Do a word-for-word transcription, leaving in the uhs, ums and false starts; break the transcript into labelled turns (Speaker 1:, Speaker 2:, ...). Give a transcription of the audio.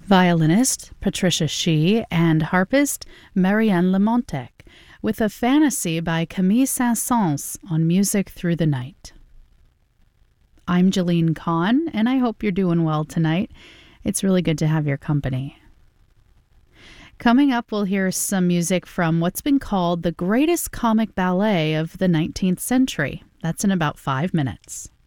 Speaker 1: violinist Patricia Shih, and harpist Marianne Lamontec, with a fantasy by Camille Saint-Saëns on Music Through the Night. I'm Jeline Kahn, and I hope you're doing well tonight. It's really good to have your company. Coming up, we'll hear some music from what's been called the greatest comic ballet of the nineteenth century. That's in about five minutes.